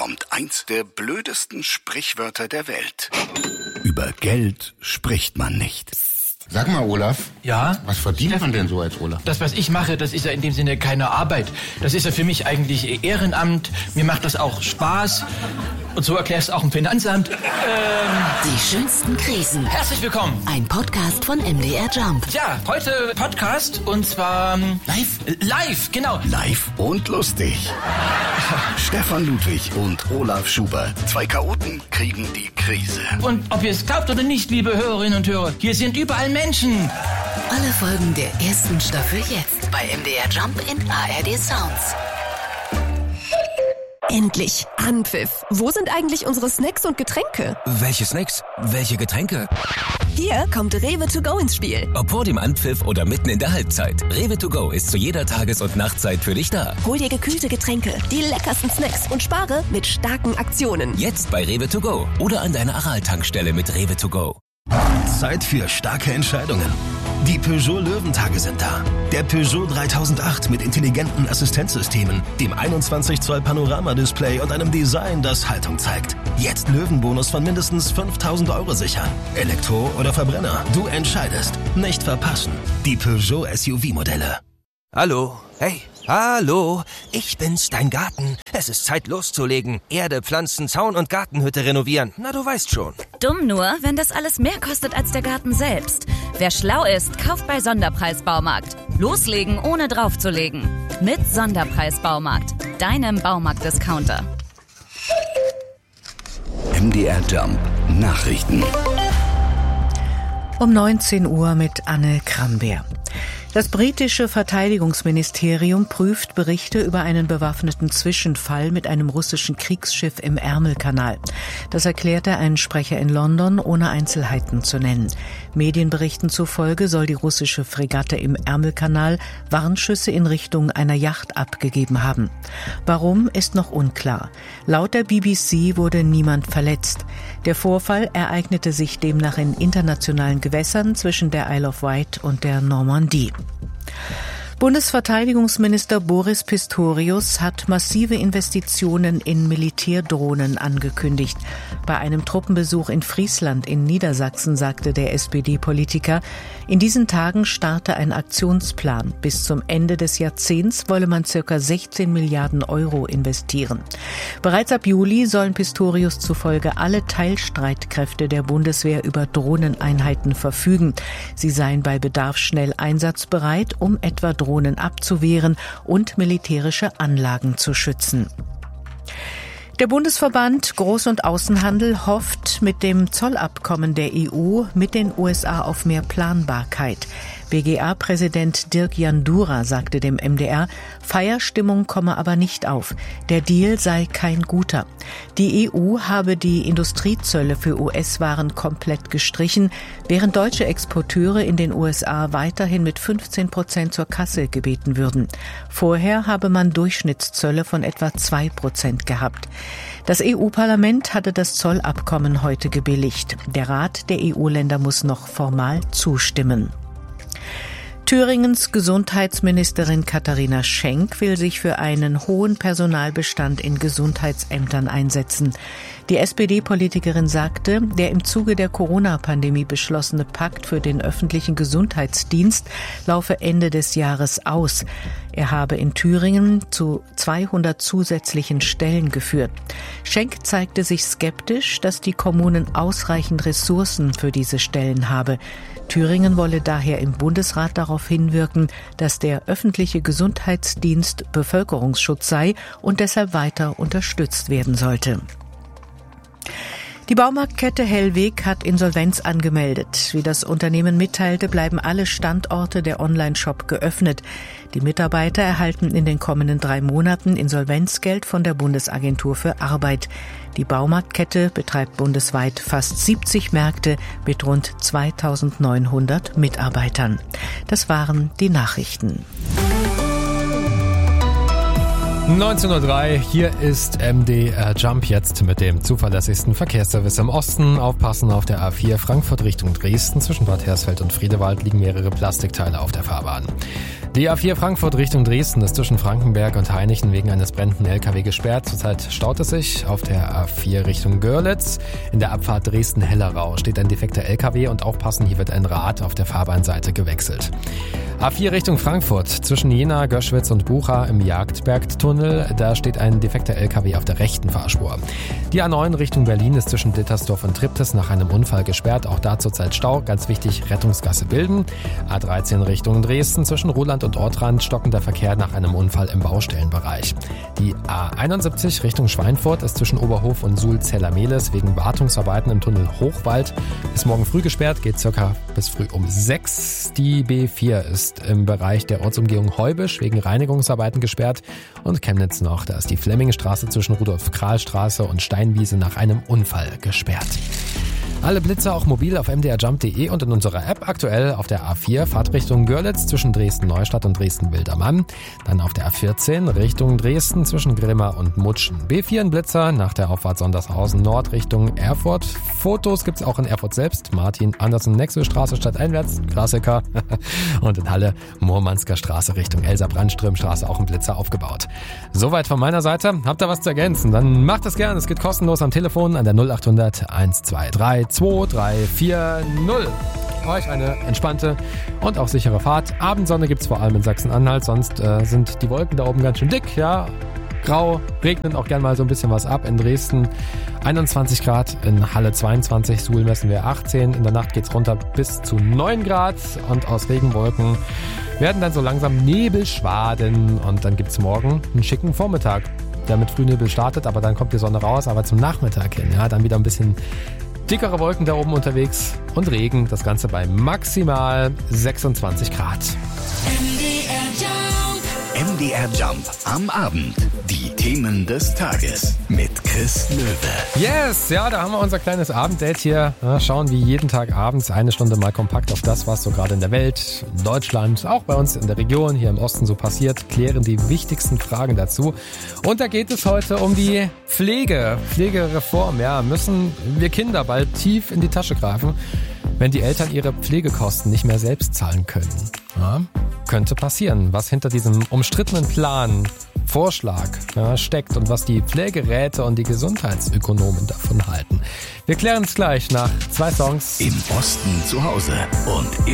kommt eins der blödesten Sprichwörter der Welt. Über Geld spricht man nicht. Sag mal, Olaf. Ja? Was verdient man denn so als Olaf? Das, was ich mache, das ist ja in dem Sinne keine Arbeit. Das ist ja für mich eigentlich Ehrenamt. Mir macht das auch Spaß. Und so erklärst du auch im Finanzamt. Die schönsten Krisen. Herzlich willkommen. Ein Podcast von MDR Jump. Ja, heute Podcast und zwar... Live, genau. Live und lustig. Stefan Ludwig und Olaf Schubert. Zwei Chaoten kriegen die Krise. Und ob ihr es glaubt oder nicht, liebe Hörerinnen und Hörer, hier sind überall Menschen. Alle Folgen der ersten Staffel jetzt bei MDR Jump in ARD Sounds. Endlich Anpfiff. Wo sind eigentlich unsere Snacks und Getränke? Welche Snacks? Welche Getränke? Hier kommt Rewe to go ins Spiel. Ob vor dem Anpfiff oder mitten in der Halbzeit. Rewe to go ist zu jeder Tages- und Nachtzeit für dich da. Hol dir gekühlte Getränke, die leckersten Snacks und spare mit starken Aktionen. Jetzt bei Rewe to go oder an deiner Aral-Tankstelle mit Rewe to go. Zeit für starke Entscheidungen. Die Peugeot Löwentage sind da. Der Peugeot 3008 mit intelligenten Assistenzsystemen, dem 21 Zoll Panoramadisplay und einem Design, das Haltung zeigt. Jetzt Löwenbonus von mindestens 5.000 € sichern. Elektro oder Verbrenner, du entscheidest. Nicht verpassen. Die Peugeot SUV-Modelle. Hallo, hey, hallo, ich bin's, dein Garten. Es ist Zeit loszulegen. Erde, Pflanzen, Zaun und Gartenhütte renovieren. Na, du weißt schon. Dumm nur, wenn das alles mehr kostet als der Garten selbst. Wer schlau ist, kauft bei Sonderpreis-Baumarkt. Loslegen, ohne draufzulegen. Mit Sonderpreis-Baumarkt, deinem Baumarkt-Discounter. MDR Jump Nachrichten. Um 19 Uhr mit Anne Krambeer. Das britische Verteidigungsministerium prüft Berichte über einen bewaffneten Zwischenfall mit einem russischen Kriegsschiff im Ärmelkanal. Das erklärte ein Sprecher in London, ohne Einzelheiten zu nennen. Medienberichten zufolge soll die russische Fregatte im Ärmelkanal Warnschüsse in Richtung einer Yacht abgegeben haben. Warum, ist noch unklar. Laut der BBC wurde niemand verletzt. Der Vorfall ereignete sich demnach in internationalen Gewässern zwischen der Isle of Wight und der Normandie. Bundesverteidigungsminister Boris Pistorius hat massive Investitionen in Militärdrohnen angekündigt. Bei einem Truppenbesuch in Friesland in Niedersachsen sagte der SPD-Politiker, in diesen Tagen starte ein Aktionsplan. Bis zum Ende des Jahrzehnts wolle man ca. 16 Milliarden € investieren. Bereits ab Juli sollen Pistorius zufolge alle Teilstreitkräfte der Bundeswehr über Drohneneinheiten verfügen. Sie seien bei Bedarf schnell einsatzbereit, um etwa Drohnen abzuwehren und militärische Anlagen zu schützen. Der Bundesverband Groß- und Außenhandel hofft mit dem Zollabkommen der EU mit den USA auf mehr Planbarkeit. BGA-Präsident Dirk Jandura sagte dem MDR, Feierstimmung komme aber nicht auf. Der Deal sei kein guter. Die EU habe die Industriezölle für US-Waren komplett gestrichen, während deutsche Exporteure in den USA weiterhin mit 15% zur Kasse gebeten würden. Vorher habe man Durchschnittszölle von etwa 2% gehabt. Das EU-Parlament hatte das Zollabkommen heute gebilligt. Der Rat der EU-Länder muss noch formal zustimmen. Thüringens Gesundheitsministerin Katharina Schenk will sich für einen hohen Personalbestand in Gesundheitsämtern einsetzen. Die SPD-Politikerin sagte, der im Zuge der Corona-Pandemie beschlossene Pakt für den öffentlichen Gesundheitsdienst laufe Ende des Jahres aus. Er habe in Thüringen zu 200 zusätzlichen Stellen geführt. Schenk zeigte sich skeptisch, dass die Kommunen ausreichend Ressourcen für diese Stellen habe. Thüringen wolle daher im Bundesrat darauf hinwirken, dass der öffentliche Gesundheitsdienst Bevölkerungsschutz sei und deshalb weiter unterstützt werden sollte. Die Baumarktkette Hellweg hat Insolvenz angemeldet. Wie das Unternehmen mitteilte, bleiben alle Standorte der Online-Shop geöffnet. Die Mitarbeiter erhalten in den kommenden 3 Monaten Insolvenzgeld von der Bundesagentur für Arbeit. Die Baumarktkette betreibt bundesweit fast 70 Märkte mit rund 2.900 Mitarbeitern. Das waren die Nachrichten. 19:03 Uhr, hier ist MDR Jump jetzt mit dem zuverlässigsten Verkehrsservice im Osten. Aufpassen auf der A4 Frankfurt Richtung Dresden. Zwischen Bad Hersfeld und Friedewald liegen mehrere Plastikteile auf der Fahrbahn. Die A4 Frankfurt Richtung Dresden ist zwischen Frankenberg und Hainichen wegen eines brennenden LKW gesperrt. Zurzeit staut es sich. Auf der A4 Richtung Görlitz in der Abfahrt Dresden-Hellerau steht ein defekter LKW und aufpassen, hier wird ein Rad auf der Fahrbahnseite gewechselt. A4 Richtung Frankfurt zwischen Jena, Göschwitz und Bucha im Jagdbergtunnel. Da steht ein defekter LKW auf der rechten Fahrspur. Die A9 Richtung Berlin ist zwischen Dittersdorf und Triptis nach einem Unfall gesperrt. Auch da zurzeit Stau. Ganz wichtig, Rettungsgasse bilden. A13 Richtung Dresden zwischen Roland und Ortrand stockender Verkehr nach einem Unfall im Baustellenbereich. Die A71 Richtung Schweinfurt ist zwischen Oberhof und Suhl-Zellermehlis wegen Wartungsarbeiten im Tunnel Hochwald bis morgen früh gesperrt, geht circa bis früh um 6. Die B4 ist im Bereich der Ortsumgehung Heubisch wegen Reinigungsarbeiten gesperrt und Chemnitz noch, da ist die Flemmingstraße zwischen Rudolf-Krahl-Straße und Steinwiese nach einem Unfall gesperrt. Alle Blitze auch mobil auf mdrjump.de und in unserer App aktuell auf der A4 Fahrtrichtung Görlitz zwischen Dresden-Neustadt und Dresden-Wildermann. Dann auf der A14 Richtung Dresden zwischen Grimma und Mutschen. B4 ein Blitzer nach der Auffahrt Sondershausen Nord Richtung Erfurt. Fotos gibt's auch in Erfurt selbst. Martin Andersen-Nexel-Straße stadteinwärts, Klassiker. Und in Halle Murmansker Straße Richtung Elsa-Brandström-Straße auch ein Blitzer aufgebaut. Soweit von meiner Seite. Habt ihr was zu ergänzen? Dann macht es gern. Es geht kostenlos am Telefon an der 0800 123 2340. Euch eine entspannte und auch sichere Fahrt. Abendsonne gibt's vor allem in Sachsen-Anhalt, sonst sind die Wolken da oben ganz schön dick, ja. Grau, regnen auch gern mal so ein bisschen was ab. In Dresden 21 Grad, in Halle 22, Suhl messen wir 18. In der Nacht geht's runter bis zu 9 Grad und aus Regenwolken werden dann so langsam Nebelschwaden und dann gibt's morgen einen schicken Vormittag, der mit Frühnebel startet, aber dann kommt die Sonne raus, aber zum Nachmittag hin, ja, dann wieder ein bisschen dickere Wolken da oben unterwegs und Regen, das Ganze bei maximal 26 Grad. MDR Jump am Abend. Die Themen des Tages mit Chris Löwe. Yes, ja, da haben wir unser kleines Abenddate hier. Ja, schauen wie jeden Tag abends eine Stunde mal kompakt auf das, was so gerade in der Welt, in Deutschland, auch bei uns in der Region, hier im Osten so passiert, klären die wichtigsten Fragen dazu. Und da geht es heute um die Pflegereform. Ja, müssen wir Kinder bald tief in die Tasche greifen, wenn die Eltern ihre Pflegekosten nicht mehr selbst zahlen können. Ja, könnte passieren. Was hinter diesem umstrittenen Vorschlag steckt und was die Pflegeräte und die Gesundheitsökonomen davon halten. Wir klären es gleich nach 2 Songs. Im Osten zu Hause und